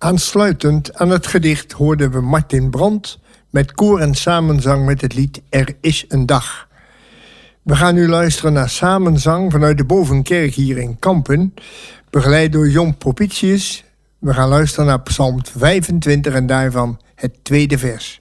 Aansluitend aan het gedicht hoorden we Martin Brandt met koor en samenzang met het lied Er is een dag. We gaan nu luisteren naar samenzang vanuit de Bovenkerk hier in Kampen, begeleid door Jon Propitius. We gaan luisteren naar Psalm 25 en daarvan het tweede vers.